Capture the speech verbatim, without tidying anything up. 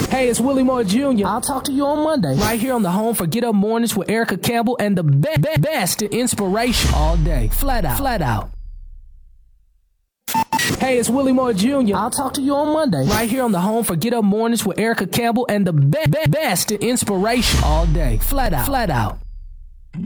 Hey, it's Willie Moore Junior I'll talk to you on Monday. Right here on the home for Get Up Mornings with Erica Campbell and the be- be- best in inspiration all day. Flat out. Flat out. Hey, it's Willie Moore Junior I'll talk to you on Monday. Right here on the home for Get Up Mornings with Erica Campbell and the be- be- best in inspiration all day. Flat out. Flat out.